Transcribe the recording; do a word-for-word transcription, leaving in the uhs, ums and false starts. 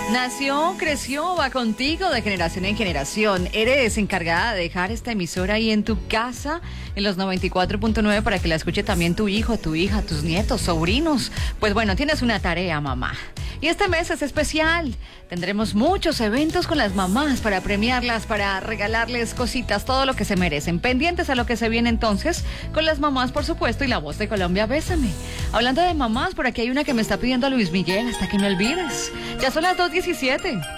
Nació, creció, va contigo de generación en generación. Eres encargada de dejar esta emisora ahí en tu casa, en los noventa y cuatro punto nueve, para que la escuche también tu hijo, tu hija, tus nietos, sobrinos. Pues bueno, tienes una tarea, mamá. Y este mes es especial. Tendremos muchos eventos con las mamás para premiarlas, para regalarles cositas, todo lo que se merecen. Pendientes a lo que se viene entonces con las mamás, por supuesto, y la voz de Colombia, Bésame. Hablando de mamás, por aquí hay una que me está pidiendo a Luis Miguel, hasta que me olvides. Ya son las dos diecisiete.